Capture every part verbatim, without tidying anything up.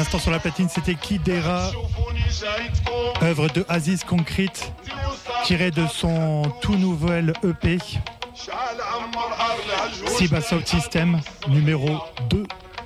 instant sur la platine, c'était Kidera, œuvre de Aziz Concrete, tirée de son tout nouvel E P, Siba Sound System, numéro deux.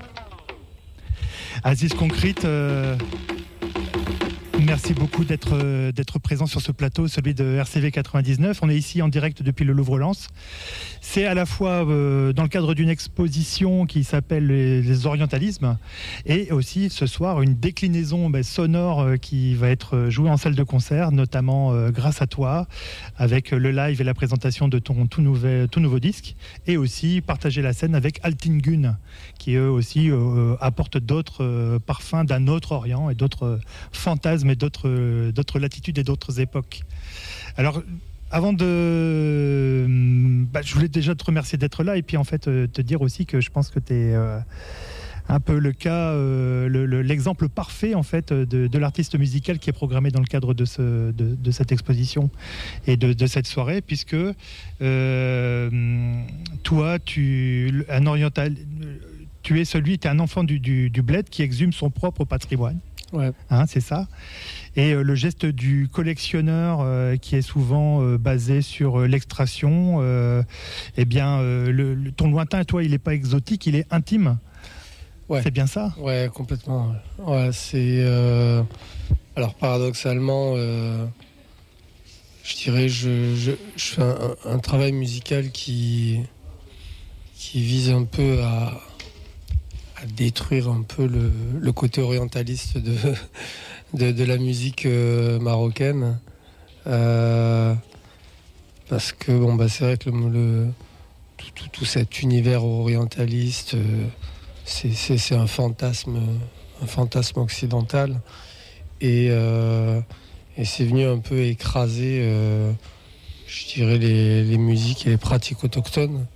Aziz Concrete, euh, merci beaucoup d'être, d'être présent sur ce plateau, celui de R C V quatre-vingt-dix-neuf. On est ici en direct depuis le Louvre-Lens. C'est à la fois euh, dans le cadre d'une exposition qui s'appelle les, les Orientalismes et aussi ce soir une déclinaison ben, sonore euh, qui va être jouée en salle de concert, notamment euh, grâce à toi, avec le live et la présentation de ton tout, nouvel, tout nouveau disque, et aussi partager la scène avec Altingun, qui eux aussi euh, apportent d'autres euh, parfums d'un autre Orient et d'autres euh, fantasmes et d'autres, euh, d'autres latitudes et d'autres époques. Alors, avant de... Bah, je voulais déjà te remercier d'être là et puis en fait euh, te dire aussi que je pense que tu es euh, un peu le cas, euh, le, le, l'exemple parfait en fait de, de l'artiste musical qui est programmé dans le cadre de, ce, de, de cette exposition et de, de cette soirée, puisque euh, toi, tu, un oriental, tu es celui, tu es un enfant du, du, du bled qui exhume son propre patrimoine. Ouais. Hein, c'est ça. Et euh, le geste du collectionneur euh, qui est souvent euh, basé sur euh, l'extraction, euh, eh bien, euh, le, le, ton lointain, toi, il n'est pas exotique, il est intime. Ouais. C'est bien ça ? Ouais, complètement. Ouais, c'est. Euh... Alors, paradoxalement, euh... je dirais, je, je, je fais un, un travail musical qui, qui vise un peu à. à détruire un peu le, le côté orientaliste de, de, de la musique euh, marocaine. Euh, parce que bon, bah, c'est vrai que le, le, tout, tout, tout cet univers orientaliste, euh, c'est, c'est, c'est un fantasme, un fantasme occidental. Et, euh, et c'est venu un peu écraser, euh, je dirais, les, les musiques et les pratiques autochtones.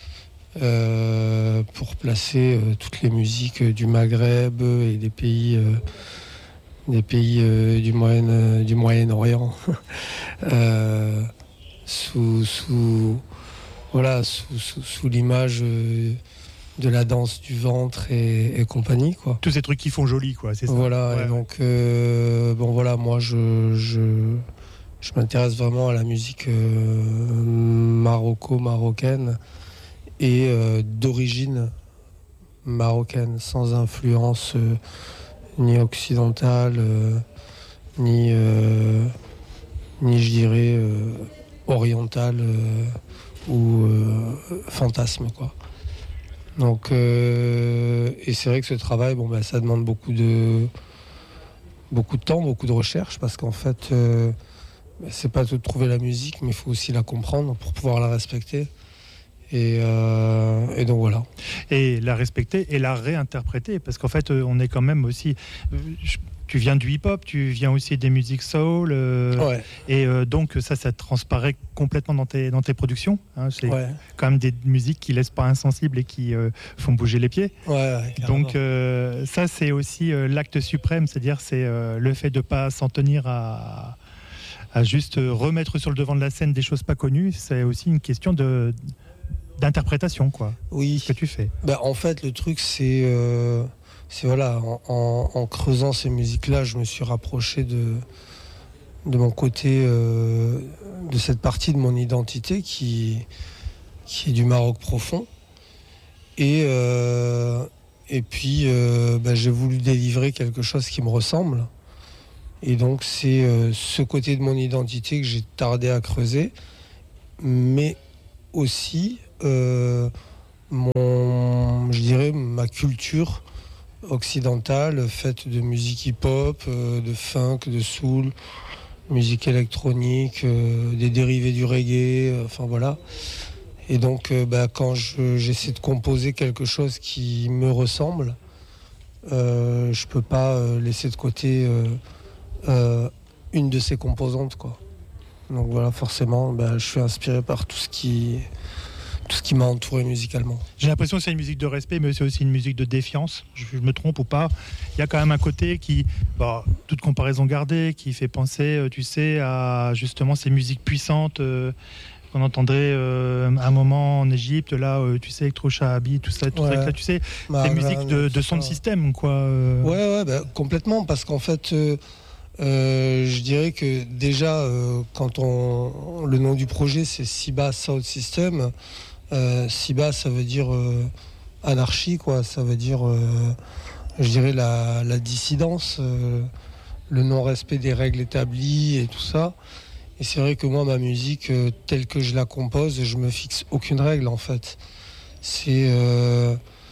Euh, pour placer euh, toutes les musiques euh, du Maghreb et des pays, euh, des pays euh, du, Moyen, euh, du Moyen-Orient euh, sous, sous, voilà, sous, sous, sous l'image euh, de la danse du ventre et, et compagnie, quoi. Tous ces trucs qui font joli, quoi, c'est ça. Voilà, ouais. Et donc, euh, bon, voilà, moi, je, je, je m'intéresse vraiment à la musique euh, maroco-marocaine. Et euh, d'origine marocaine, sans influence euh, ni occidentale, euh, ni, euh, ni je dirais euh, orientale euh, ou euh, fantasme, quoi. Donc, euh, et c'est vrai que ce travail, bon, ben, ça demande beaucoup de, beaucoup de temps, beaucoup de recherche, parce qu'en fait, euh, ben, c'est pas tout de trouver la musique, mais il faut aussi la comprendre pour pouvoir la respecter. Et, euh, et donc voilà. Et la respecter et la réinterpréter, parce qu'en fait, on est quand même aussi. Tu viens du hip-hop, tu viens aussi des musiques soul, euh, ouais. et euh, donc ça, ça transparaît complètement dans tes dans tes productions. Hein, c'est ouais. quand même des musiques qui laissent pas insensibles et qui euh, font bouger les pieds. Ouais, ouais, donc euh, ça, c'est aussi euh, l'acte suprême, c'est-à-dire c'est euh, le fait de pas s'en tenir à à juste remettre sur le devant de la scène des choses pas connues. C'est aussi une question de d'interprétation, quoi. Oui. Ce que tu fais. Ben, en fait, le truc, c'est, euh, c'est voilà, en, en, en creusant ces musiques-là, je me suis rapproché de, de mon côté, euh, de cette partie de mon identité qui, qui est du Maroc profond. Et, euh, et puis, euh, ben, j'ai voulu délivrer quelque chose qui me ressemble. Et donc, c'est euh, ce côté de mon identité que j'ai tardé à creuser, mais aussi euh, mon, je dirais, ma culture occidentale faite de musique hip-hop, euh, de funk, de soul, musique électronique, euh, des dérivés du reggae, euh, enfin voilà. Et donc, euh, bah, quand je, j'essaie de composer quelque chose qui me ressemble, euh, je peux pas euh, laisser de côté euh, euh, une de ces composantes, quoi. Donc voilà, forcément, bah, je suis inspiré par tout ce qui, tout ce qui m'a entouré musicalement. J'ai l'impression que c'est une musique de respect, mais c'est aussi une musique de défiance. Je, je me trompe ou pas? Il y a quand même un côté qui, bah, toute comparaison gardée, qui fait penser, tu sais, à justement ces musiques puissantes, euh, qu'on entendrait euh, un moment en Égypte, là, euh, tu sais, Electroshahabi, tout ça, tout ouais. ça, là, tu sais, bah, des musiques de, de son système, quoi. Euh... Ouais, ouais, bah, complètement, parce qu'en fait, euh, euh, je dirais que déjà, euh, quand on, le nom du projet, c'est Siba Sound System. Euh, Siba, ça veut dire euh, anarchie, quoi. Ça veut dire, euh, je dirais, la, la dissidence, euh, le non-respect des règles établies et tout ça. Et c'est vrai que moi, ma musique, euh, telle que je la compose, je me fixe aucune règle, en fait. C'est... Euh,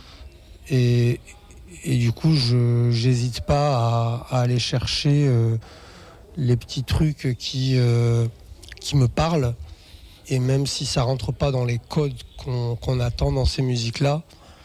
et, et du coup, je n'hésite pas à, à aller chercher euh, les petits trucs qui, euh, qui me parlent. Et même si ça rentre pas dans les codes qu'on, qu'on attend dans ces musiques-là,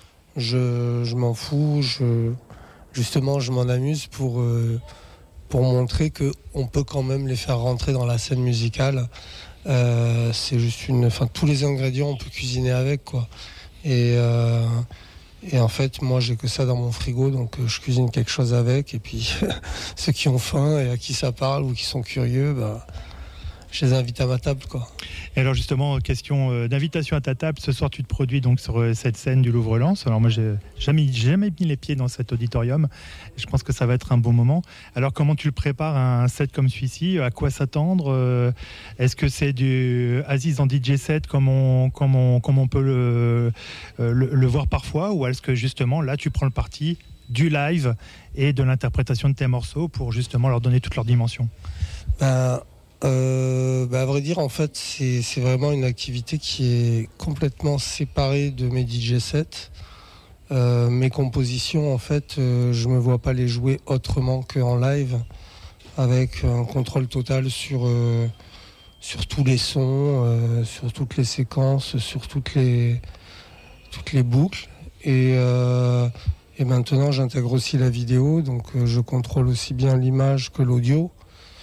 je, je m'en fous. Je, justement, je m'en amuse pour... Euh, pour montrer qu'on peut quand même les faire rentrer dans la scène musicale. Euh, c'est juste une... Enfin, tous les ingrédients, on peut cuisiner avec, quoi. Et, euh, et en fait, moi, j'ai que ça dans mon frigo, donc euh, je cuisine quelque chose avec. Et puis, ceux qui ont faim et à qui ça parle ou qui sont curieux, bah, je les invite à ma table, quoi. Et alors justement, question euh, d'invitation à ta table. Ce soir, tu te produis donc sur euh, cette scène du Louvre-Lens. Alors moi, j'ai jamais, jamais mis les pieds dans cet auditorium. Je pense que ça va être un bon moment. Alors comment tu le prépares, un set comme celui-ci? À quoi s'attendre? euh, Est-ce que c'est du Aziz en D J set comme on, comme on, comme on peut le, euh, le, le voir parfois? Ou est-ce que justement, là, tu prends le parti du live et de l'interprétation de tes morceaux pour justement leur donner toute leur dimension? Ben... Euh, bah à vrai dire, en fait, c'est, c'est vraiment une activité qui est complètement séparée de mes D J sets. Euh, mes compositions, en fait, euh, je me vois pas les jouer autrement qu'en live, avec un contrôle total sur, euh, sur tous les sons, euh, sur toutes les séquences, sur toutes les, toutes les boucles. Et, euh, et maintenant, j'intègre aussi la vidéo, donc euh, je contrôle aussi bien l'image que l'audio.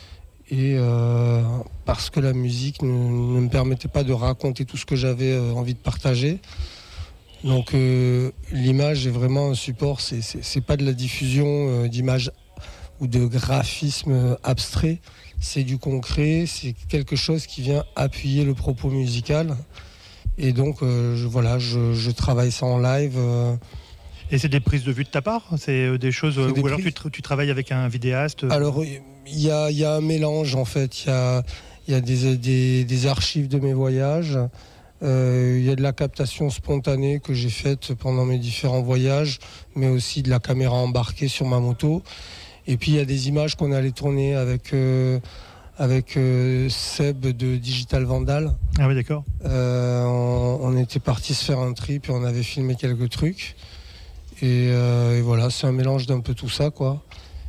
Et euh, parce que la musique ne, ne me permettait pas de raconter tout ce que j'avais euh, envie de partager. Donc euh, l'image est vraiment un support, c'est, c'est, c'est pas de la diffusion euh, d'images ou de graphisme abstrait, c'est du concret, c'est quelque chose qui vient appuyer le propos musical. Et donc euh, je, voilà, je, je travaille ça en live. Euh, Et c'est des prises de vue de ta part? C'est des choses c'est des ou alors tu, tu travailles avec un vidéaste? Alors il y a, y a un mélange en fait. Il y a, y a des, des, des archives de mes voyages. Il euh, y a de la captation spontanée que j'ai faite pendant mes différents voyages, mais aussi de la caméra embarquée sur ma moto. Et puis il y a des images qu'on allait tourner avec euh, avec euh, Seb de Digital Vandal. Ah oui, d'accord. Euh, on, on était parti se faire un trip et on avait filmé quelques trucs. Et, euh, et voilà, c'est un mélange d'un peu tout ça, quoi.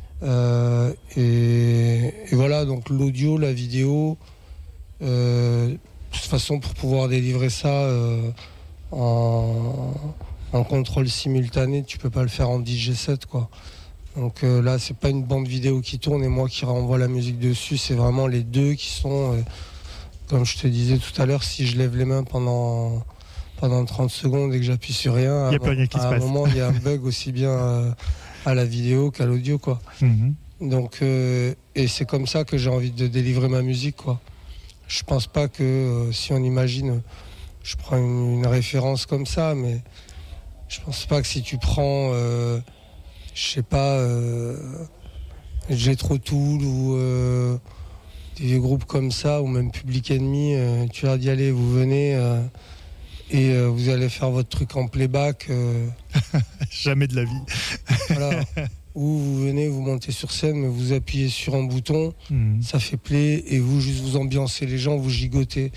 Euh, et, et voilà, donc l'audio, la vidéo, euh, de toute façon, pour pouvoir délivrer ça euh, en, en contrôle simultané, tu peux pas le faire en D J set, quoi. Donc euh, là, c'est pas une bande vidéo qui tourne et moi qui renvoie la musique dessus, c'est vraiment les deux qui sont, euh, comme je te disais tout à l'heure, si je lève les mains pendant... pendant trente secondes et que j'appuie sur rien, il y a plus rien qui se passe. À un moment, il y a un bug aussi bien euh, à la vidéo qu'à l'audio, quoi. Mm-hmm. Donc, euh, et c'est comme ça que j'ai envie de délivrer ma musique, quoi. Je pense pas que euh, si on imagine, je prends une, une référence comme ça, mais je pense pas que si tu prends, euh, je sais pas, euh, Jethro Tull ou euh, des groupes comme ça, ou même Public Enemy, euh, tu leur dis allez, vous venez. Euh, Et euh, vous allez faire votre truc en playback. Euh... Jamais de la vie. Voilà. Ou vous venez, vous montez sur scène, vous appuyez sur un bouton, mmh. ça fait play, et vous juste vous ambiancez les gens, vous gigotez.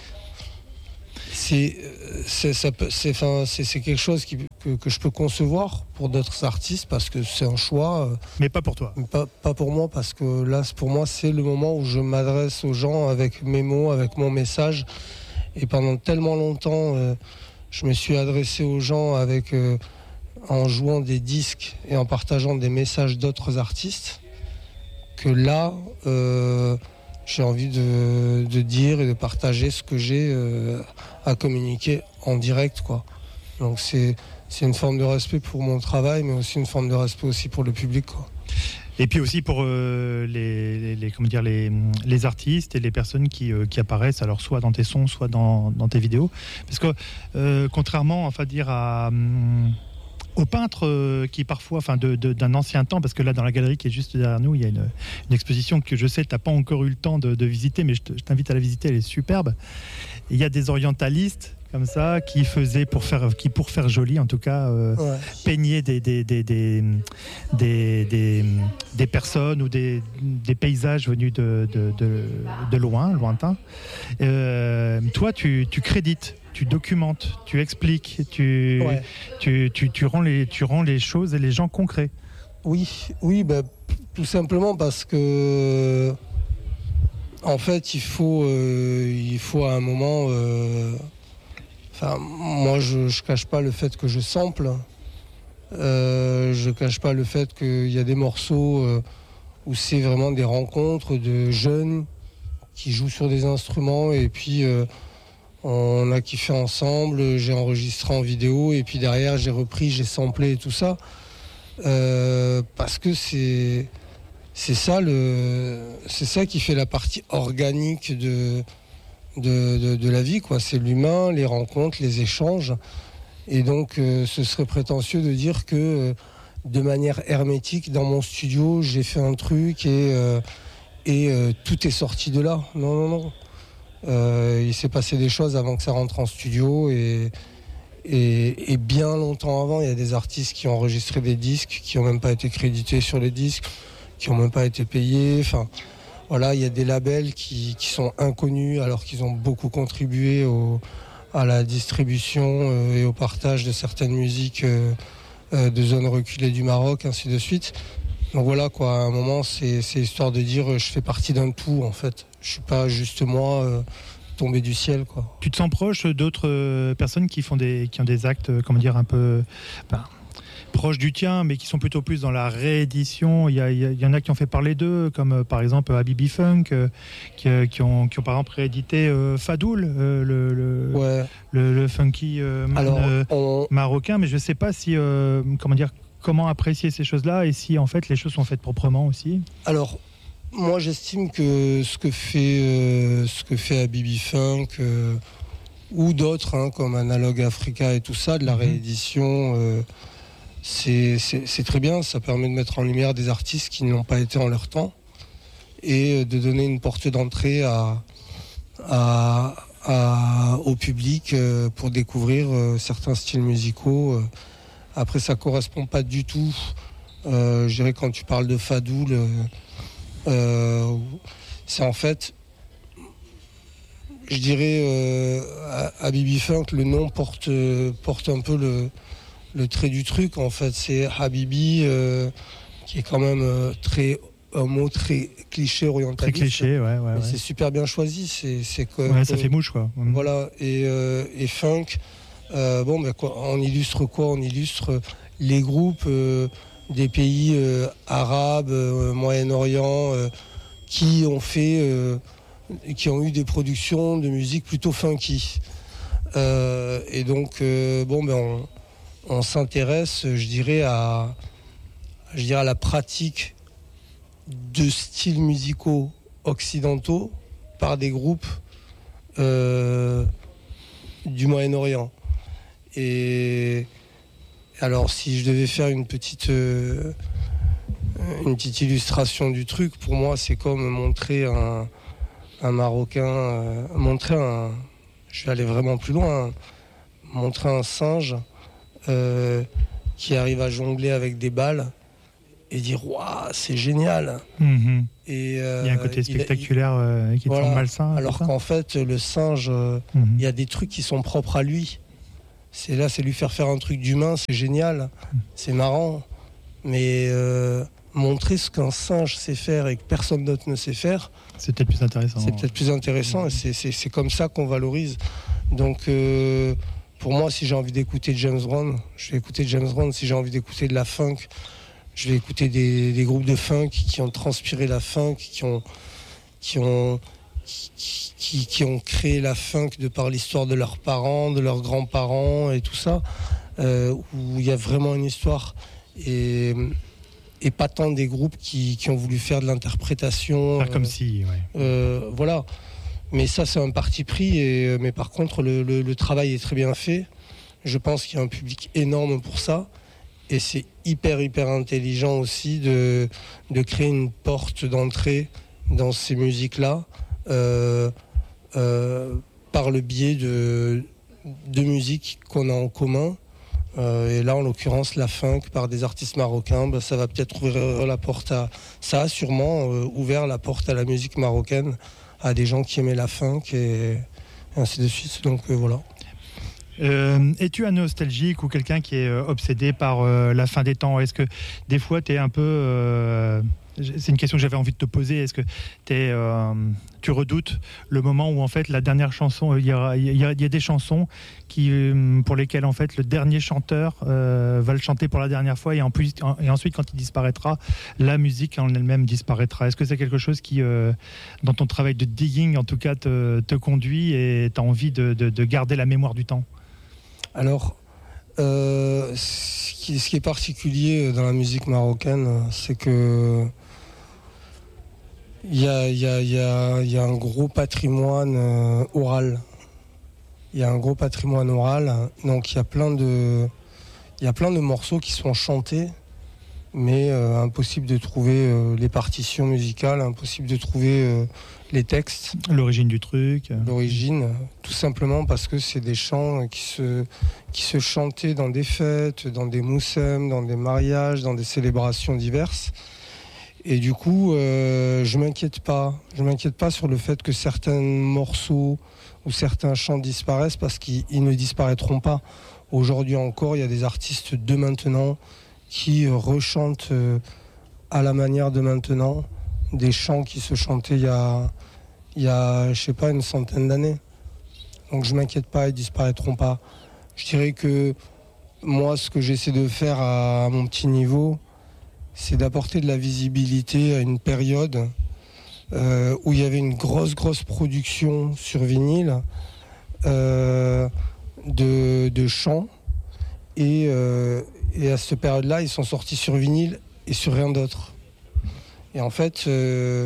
C'est, c'est, ça peut, c'est, enfin, c'est, c'est quelque chose qui, que, que je peux concevoir pour d'autres artistes parce que c'est un choix. Mais pas pour toi. Pas, pas pour moi, parce que là, pour moi, c'est le moment où je m'adresse aux gens avec mes mots, avec mon message. Et pendant tellement longtemps, euh, je me suis adressé aux gens avec, euh, en jouant des disques et en partageant des messages d'autres artistes, que là, euh, j'ai envie de, de dire et de partager ce que j'ai euh, à communiquer en direct, quoi. Donc c'est, c'est une forme de respect pour mon travail, mais aussi une forme de respect aussi pour le public, quoi. Et puis aussi pour euh, les, les, les, comment dire, les, les artistes et les personnes qui, euh, qui apparaissent, alors soit dans tes sons, soit dans, dans tes vidéos. Parce que euh, contrairement enfin, dire à, hum, aux peintres euh, qui parfois, enfin, de, de, d'un ancien temps, parce que là dans la galerie qui est juste derrière nous, il y a une, une exposition que je sais tu n'as pas encore eu le temps de, de visiter, mais je, te, je t'invite à la visiter, elle est superbe. Et il y a des orientalistes comme ça, qui faisaient pour faire, qui pour faire joli, en tout cas, euh, ouais. peignaient des des des des, des, des, des personnes ou des, des paysages venus de, de, de, de loin, lointain. Euh, toi, tu, tu crédites, tu documentes, tu expliques, tu, ouais. tu, tu, tu, rends les, tu rends les choses et les gens concrets. Oui, oui, bah, tout simplement parce que, en fait, il faut, euh, il faut à un moment. Euh, Enfin, moi, je ne cache pas le fait que je sample. Euh, je ne cache pas le fait qu'il y a des morceaux euh, où c'est vraiment des rencontres de jeunes qui jouent sur des instruments et puis euh, on a kiffé ensemble, j'ai enregistré en vidéo et puis derrière j'ai repris, j'ai samplé et tout ça. Euh, parce que c'est, c'est, ça le, c'est ça qui fait la partie organique de... De, de, de la vie, quoi. C'est l'humain, les rencontres, les échanges. Et donc, euh, ce serait prétentieux de dire que, euh, de manière hermétique, dans mon studio, j'ai fait un truc et, euh, et euh, tout est sorti de là. Non, non, non. Euh, il s'est passé des choses avant que ça rentre en studio et, et, et bien longtemps avant, il y a des artistes qui ont enregistré des disques, qui n'ont même pas été crédités sur les disques, qui n'ont même pas été payés. Enfin... Voilà, il y a des labels qui, qui sont inconnus alors qu'ils ont beaucoup contribué au, à la distribution euh, et au partage de certaines musiques euh, euh, de zones reculées du Maroc, ainsi de suite. Donc voilà, quoi, à un moment, c'est, c'est histoire de dire je fais partie d'un tout, en fait. Je suis pas juste moi euh, tombé du ciel, quoi. Tu te sens proche d'autres euh, personnes qui, font des, qui ont des actes, euh, comment dire, un peu... Ben... proches du tien, mais qui sont plutôt plus dans la réédition. Il y, a, il y en a qui ont fait parler d'eux, comme euh, par exemple Habibi Funk, euh, qui, euh, qui, ont, qui ont par exemple réédité euh, Fadoul, euh, le, le, ouais. le, le funky euh, man, Alors, euh, on... marocain. Mais je ne sais pas si, euh, comment dire, comment apprécier ces choses-là et si en fait les choses sont faites proprement aussi. Alors, moi j'estime que ce que fait, euh, ce que fait Habibi Funk euh, ou d'autres, hein, comme Analogue Africa et tout ça, de la réédition. Euh, C'est, c'est, c'est très bien, ça permet de mettre en lumière des artistes qui n'ont pas été en leur temps et de donner une porte d'entrée à, à, à, au public pour découvrir certains styles musicaux. Après, ça ne correspond pas du tout, euh, je dirais, quand tu parles de Fadoul, euh, c'est en fait, je dirais, euh, Habibi Funk, le nom porte, porte un peu le... Le trait du truc, en fait, c'est Habibi, euh, qui est quand même euh, très, un mot très cliché, orientaliste. Très cliché, ouais, ouais. Mais ouais. c'est super bien choisi. C'est, c'est que, ouais, ça euh, fait mouche, quoi. Mmh. Voilà. Et, euh, et funk, euh, bon, ben, quoi, on illustre quoi On illustre les groupes euh, des pays euh, arabes, euh, Moyen-Orient, euh, qui ont fait, euh, qui ont eu des productions de musique plutôt funky. Euh, et donc, euh, bon, ben, on. On s'intéresse, je dirais, à, je dirais, à la pratique de styles musicaux occidentaux par des groupes euh, du Moyen-Orient. Et alors, si je devais faire une petite, euh, une petite illustration du truc, pour moi, c'est comme montrer un, un Marocain, euh, montrer un, je vais aller vraiment plus loin, hein, montrer un singe. Euh, qui arrive à jongler avec des balles et dire waouh, c'est génial. Mmh. Et euh, il y a un côté spectaculaire il, il, euh, qui voilà, tombe malsain. Alors qu'en fait, le singe, euh, mmh. il y a des trucs qui sont propres à lui. C'est là, c'est lui faire faire un truc d'humain, c'est génial, mmh. c'est marrant. Mais euh, montrer ce qu'un singe sait faire et que personne d'autre ne sait faire, c'est peut-être plus intéressant. C'est peut-être plus intéressant. Mmh. Et c'est, c'est, c'est comme ça qu'on valorise. Donc euh, pour moi, si j'ai envie d'écouter James Brown, je vais écouter James Brown. Si j'ai envie d'écouter de la funk, je vais écouter des, des groupes de funk qui ont transpiré la funk, qui ont, qui ont, qui, qui, qui ont créé la funk de par l'histoire de leurs parents, de leurs grands-parents et tout ça, euh, où il y a vraiment une histoire. Et, et pas tant des groupes qui, qui ont voulu faire de l'interprétation. Faire comme euh, si, ouais. Euh, voilà. Mais ça, c'est un parti pris. Et, mais par contre, le, le, le travail est très bien fait. Je pense qu'il y a un public énorme pour ça. Et c'est hyper, hyper intelligent aussi de, de créer une porte d'entrée dans ces musiques-là euh, euh, par le biais de, de musiques qu'on a en commun. Euh, et là, en l'occurrence, la funk par des artistes marocains, bah, ça va peut-être ouvrir la porte à... Ça a sûrement euh, ouvert la porte à la musique marocaine, à des gens qui aimaient la funk et, et ainsi de suite. Donc euh, voilà. Euh, es-tu un nostalgique ou quelqu'un qui est euh, obsédé par euh, la fin des temps? Est-ce que des fois tu es un peu... Euh, c'est une question que j'avais envie de te poser. Est-ce que t'es, euh, tu redoutes le moment où en fait la dernière chanson, il y a, il y a, il y a des chansons qui, pour lesquelles en fait le dernier chanteur euh, va le chanter pour la dernière fois et, en plus, et ensuite quand il disparaîtra, la musique en elle-même disparaîtra. Est-ce que c'est quelque chose qui, euh, dans ton travail de digging en tout cas, te, te conduit et tu as envie de, de, de garder la mémoire du temps? Alors, euh, ce, qui, ce qui est particulier dans la musique marocaine, c'est que il y a, y a, y a, y a un gros patrimoine euh, oral. Il y a un gros patrimoine oral, donc il y a plein de, il y a plein de morceaux qui sont chantés, mais euh, impossible de trouver euh, les partitions musicales, impossible de trouver euh, les textes. L'origine du truc. L'origine, tout simplement parce que c'est des chants qui se, qui se chantaient dans des fêtes, dans des moussem, dans des mariages, dans des célébrations diverses. Et du coup, euh, je m'inquiète pas. Je m'inquiète pas sur le fait que certains morceaux ou certains chants disparaissent parce qu'ils ils ne disparaîtront pas. Aujourd'hui encore, il y a des artistes de maintenant qui rechantent euh, à la manière de maintenant des chants qui se chantaient il y a, il y a je sais pas, une centaine d'années. Donc je m'inquiète pas, ils disparaîtront pas. Je dirais que moi, ce que j'essaie de faire à mon petit niveau, c'est d'apporter de la visibilité à une période euh, où il y avait une grosse, grosse production sur vinyle euh, de, de chants. Et, euh, et à cette période-là, ils sont sortis sur vinyle et sur rien d'autre. Et en fait, euh,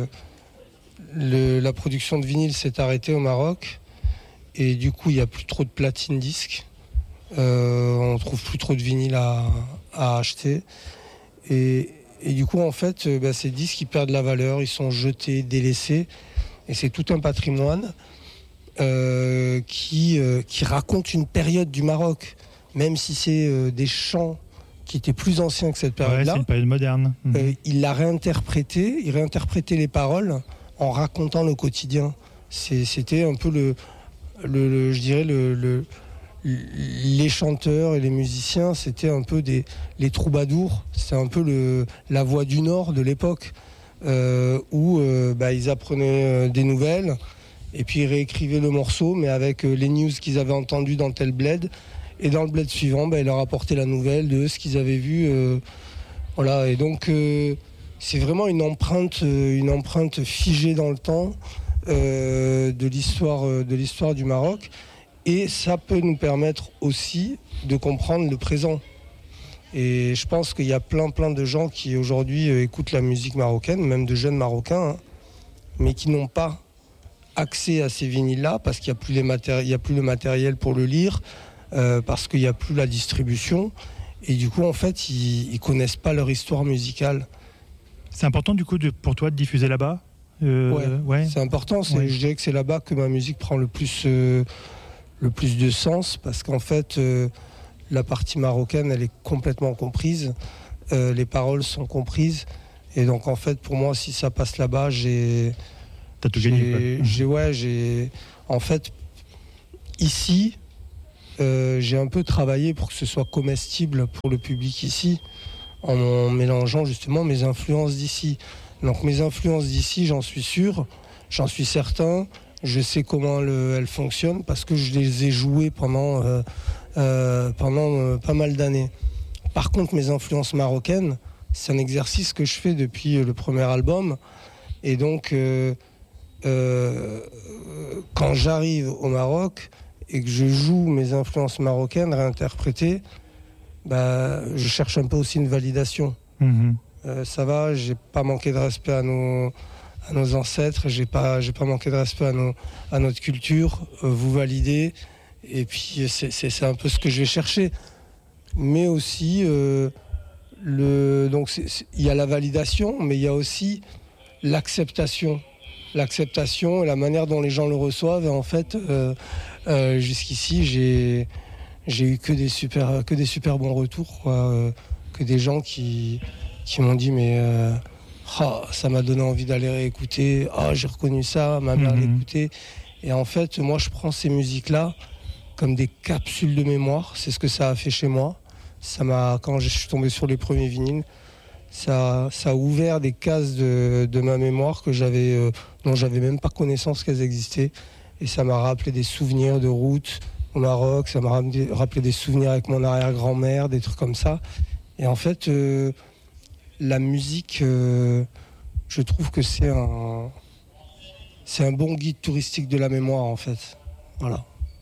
le, la production de vinyle s'est arrêtée au Maroc. Et du coup, il n'y a plus trop de platine disques. Euh, on ne trouve plus trop de vinyle à, à acheter. Et, et du coup, en fait, bah, ces disques, ils perdent la valeur, ils sont jetés, délaissés. Et c'est tout un patrimoine euh, qui, euh, qui raconte une période du Maroc. Même si c'est euh, des chants qui étaient plus anciens que cette période-là. Ouais, c'est une période moderne. Mmh. Euh, il l'a réinterprété, il réinterprétait les paroles en racontant le quotidien. C'est, c'était un peu le, le, le je dirais, le... le les chanteurs et les musiciens, c'était un peu des, les troubadours, c'était un peu le, la voix du Nord de l'époque, euh, où euh, bah, ils apprenaient euh, des nouvelles, et puis ils réécrivaient le morceau, mais avec euh, les news qu'ils avaient entendues dans tel bled, et dans le bled suivant, bah, ils leur apportaient la nouvelle de ce qu'ils avaient vu. Euh, voilà, et donc euh, c'est vraiment une empreinte, euh, une empreinte figée dans le temps euh, de l'histoire, euh, de l'histoire du Maroc. Et ça peut nous permettre aussi de comprendre le présent. Et je pense qu'il y a plein plein de gens qui aujourd'hui écoutent la musique marocaine, même de jeunes Marocains, hein, mais qui n'ont pas accès à ces vinyles-là parce qu'il n'y a plus les matéri- il y a plus le matériel pour le lire, euh, parce qu'il n'y a plus la distribution. Et du coup, en fait, ils ne connaissent pas leur histoire musicale. C'est important du coup de, pour toi de diffuser là-bas euh, ouais, ouais, c'est important. C'est, ouais. Je dirais que c'est là-bas que ma musique prend le plus... Euh, le plus de sens parce qu'en fait euh, la partie marocaine elle est complètement comprise, euh, les paroles sont comprises et donc en fait pour moi si ça passe là-bas j'ai t'as tout j'ai, gagné j'ai ouais j'ai en fait ici euh, j'ai un peu travaillé pour que ce soit comestible pour le public ici en, en mélangeant justement mes influences d'ici. Donc mes influences d'ici, j'en suis sûr, j'en suis certain. Je sais comment le, elles fonctionnent parce que je les ai jouées pendant, euh, euh, pendant euh, pas mal d'années. Par contre, mes influences marocaines, c'est un exercice que je fais depuis le premier album. Et donc, euh, euh, quand j'arrive au Maroc et que je joue mes influences marocaines réinterprétées, bah, je cherche un peu aussi une validation. Mmh. Euh, ça va, j'ai pas manqué de respect à nos, à nos ancêtres, j'ai pas, j'ai pas manqué de respect à, nos, à notre culture. Euh, vous validez, et puis c'est, c'est, c'est un peu ce que je vais chercher. Mais aussi, euh, le, donc il y a la validation, mais il y a aussi l'acceptation. L'acceptation et la manière dont les gens le reçoivent. Et en fait, euh, euh, jusqu'ici, j'ai, j'ai eu que des super, que des super bons retours, quoi. Euh, que des gens qui, qui m'ont dit mais euh, oh, ça m'a donné envie d'aller réécouter. Oh, j'ai reconnu ça, ma mère Mm-hmm. l'écoutait. Et en fait, moi, je prends ces musiques-là comme des capsules de mémoire. C'est ce que ça a fait chez moi. Ça m'a, quand je suis tombé sur les premiers vinyles, ça, ça a ouvert des cases de, de ma mémoire que j'avais, euh, dont j'avais même pas connaissance qu'elles existaient. Et ça m'a rappelé des souvenirs de route au Maroc, ça m'a rappelé des souvenirs avec mon arrière-grand-mère, des trucs comme ça. Et en fait, euh, la musique, euh, je trouve que c'est un, c'est un bon guide touristique de la mémoire, en fait. Voilà.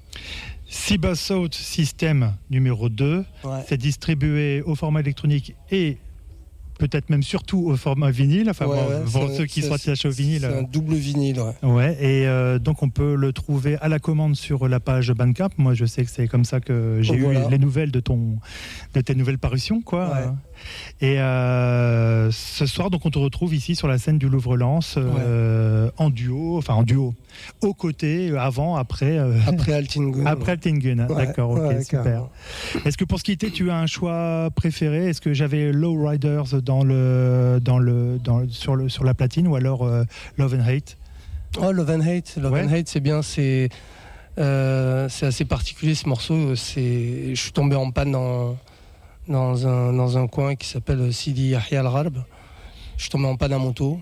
Siba Sound System numéro deux, Ouais. c'est distribué au format électronique et peut-être même surtout au format vinyle, enfin Ouais, bon, ouais, pour c'est- ceux qui c'est- sont attachés au vinyle. C'est un double vinyle, ouais. Ouais, et euh, donc on peut le trouver à la commande sur la page Bandcamp. Moi, je sais que c'est comme ça que j'ai Voilà. eu les nouvelles de ton, de tes nouvelles parutions, quoi. Ouais. Et euh, ce soir, donc, on te retrouve ici sur la scène du Louvre-Lens, euh, en duo, enfin en duo, aux côtés, avant, après. euh, Après Altingun. Après Altingun, hein. Ouais, D'accord, ok, ouais, super. carrément. Est-ce que pour se quitter, tu as un choix préféré? Est-ce que j'avais Lowriders dans le, dans le, dans, sur, le, sur la platine, ou alors euh, Love and Hate? Oh, Love and Hate, Love Ouais. and Hate, c'est bien, c'est euh, c'est assez particulier ce morceau. C'est, je suis tombé en panne dans dans un dans un coin qui s'appelle Sidi Yahya Al Gharb. Je suis tombé en panne à moto,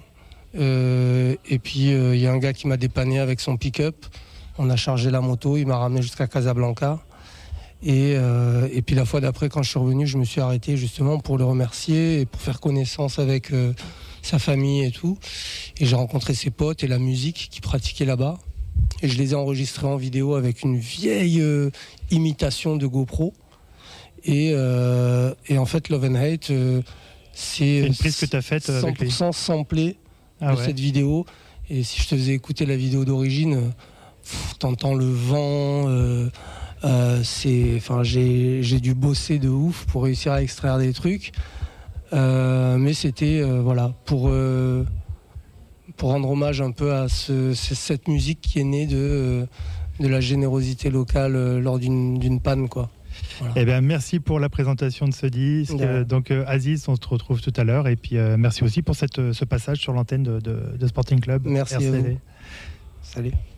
euh, et puis il euh, y a un gars qui m'a dépanné avec son pick-up. On a chargé la moto, il m'a ramené jusqu'à Casablanca. Et, euh, et puis la fois d'après, quand je suis revenu, je me suis arrêté justement pour le remercier et pour faire connaissance avec euh, sa famille et tout. Et j'ai rencontré ses potes et la musique qu'il pratiquait là-bas. Et je les ai enregistrés en vidéo avec une vieille euh, imitation de GoPro. Et, euh, et en fait, Love and Hate, euh, c'est, C'est une prise que tu as faite avec cent les... pour cent samplé Ah de ouais. cette vidéo. Et si je te faisais écouter la vidéo d'origine, euh, pff, t'entends le vent. Euh, euh, c'est, enfin, j'ai, j'ai dû bosser de ouf pour réussir à extraire des trucs. Euh, mais c'était euh, voilà, pour, euh, pour rendre hommage un peu à ce, cette musique qui est née de, euh, de la générosité locale euh, lors d'une, d'une panne, quoi. Voilà. Eh bien, merci pour la présentation de ce disque. Ouais. Donc, euh, Aziz, on se retrouve tout à l'heure. Et puis, euh, merci aussi pour cette, ce passage sur l'antenne de, de, de Sporting Club. Merci R C V. à vous. Salut.